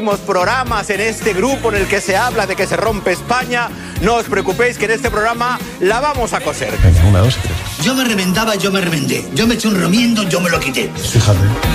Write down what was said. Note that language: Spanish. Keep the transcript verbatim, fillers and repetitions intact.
Programas en este grupo en el que se habla de que se rompe España. No os preocupéis que en este programa la vamos a coser. Venga, una, dos y tres. Yo me reventaba, yo me reventé. Yo me eché un remiendo, yo me lo quité. Fíjate.